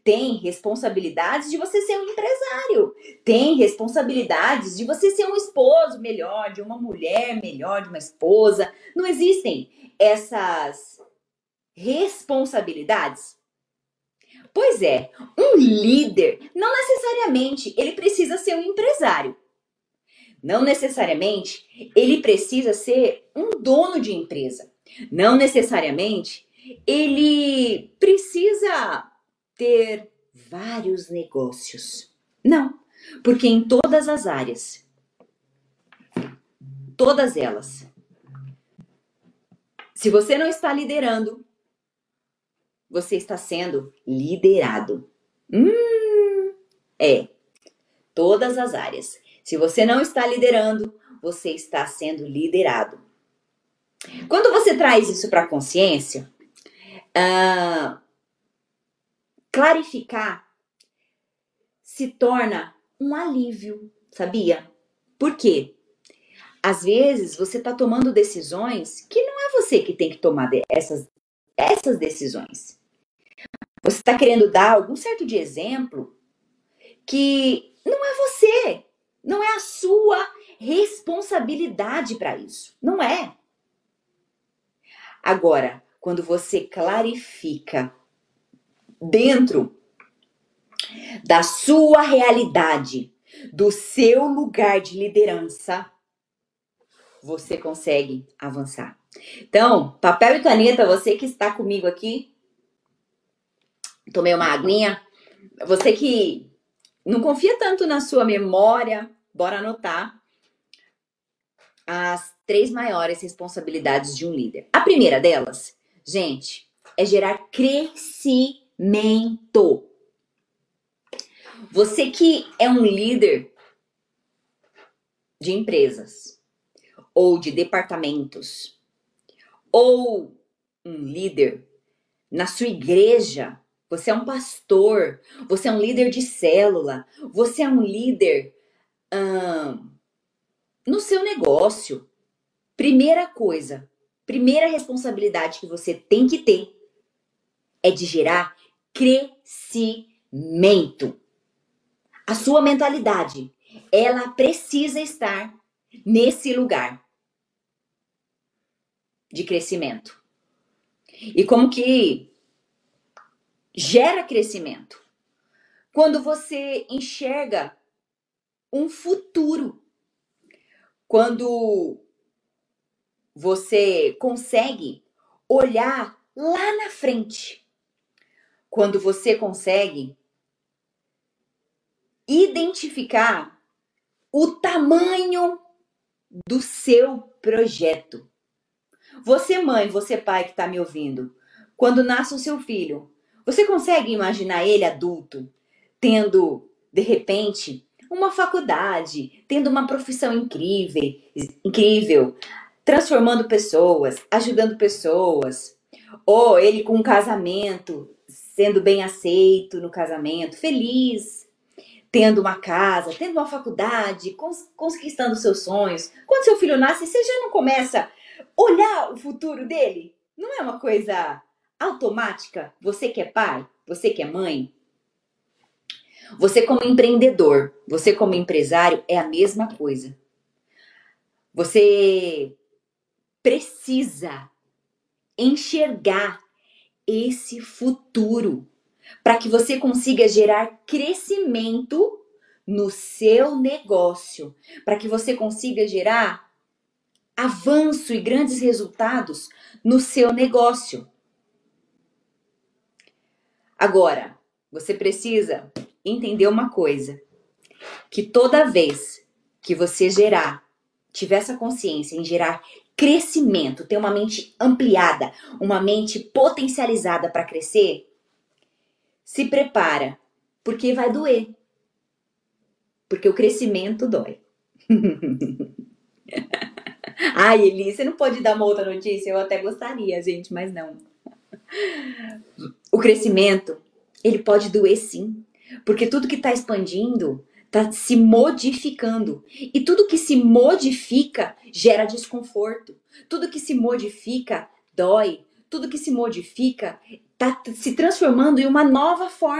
Tem responsabilidades de você ser um empresário. Tem responsabilidades de você ser um esposo melhor, de uma mulher melhor, de uma esposa. Não existem essas responsabilidades? Pois é, um líder não necessariamente ele precisa ser um empresário. Não necessariamente ele precisa ser um dono de empresa. Não necessariamente ele precisa ter vários negócios. Não, porque em todas as áreas, todas elas, se você não está liderando, você está sendo liderado. Todas as áreas. Se você não está liderando, você está sendo liderado. Quando você traz isso para a consciência, clarificar se torna um alívio, sabia? Por quê? Às vezes você está tomando decisões que não é você que tem que tomar essas decisões. Você está querendo dar algum certo de exemplo que não é você, não é a sua responsabilidade para isso. Não é. Agora, quando você clarifica dentro da sua realidade, do seu lugar de liderança, você consegue avançar. Então, papel e caneta, você que está comigo aqui, tomei uma aguinha, você que não confia tanto na sua memória, bora anotar as 3 maiores responsabilidades de um líder. A primeira delas, gente, é gerar crescimento. Você que é um líder de empresas, ou de departamentos, ou um líder na sua igreja, você é um pastor, você é um líder de célula, você é um líder no seu negócio. Primeira coisa, primeira responsabilidade que você tem que ter é de gerar crescimento. A sua mentalidade, ela precisa estar nesse lugar de crescimento. E como que gera crescimento? Quando você enxerga um futuro. Quando você consegue olhar lá na frente. Quando você consegue identificar o tamanho do seu projeto. Você, mãe, você, pai que está me ouvindo, quando nasce o seu filho, você consegue imaginar ele adulto, tendo, de repente, uma faculdade, tendo uma profissão incrível, transformando pessoas, ajudando pessoas, ou ele com um casamento, sendo bem aceito no casamento, feliz, tendo uma casa, tendo uma faculdade, conquistando seus sonhos. Quando seu filho nasce, você já não começa a olhar o futuro dele? Não é uma coisa automática? Você que é pai, você que é mãe, você como empreendedor, você como empresário, é a mesma coisa. Você precisa enxergar esse futuro para que você consiga gerar crescimento no seu negócio, para que você consiga gerar avanço e grandes resultados no seu negócio. Agora, você precisa entender uma coisa, que toda vez que você tiver essa consciência em gerar crescimento, ter uma mente ampliada, uma mente potencializada para crescer, se prepara, porque vai doer. Porque o crescimento dói. Ai, Eli, você não pode dar uma outra notícia? Eu até gostaria, gente, mas não. O crescimento, ele pode doer sim. Porque tudo que está expandindo está se modificando. E tudo que se modifica gera desconforto. Tudo que se modifica dói. Tudo que se modifica está se transformando em uma nova forma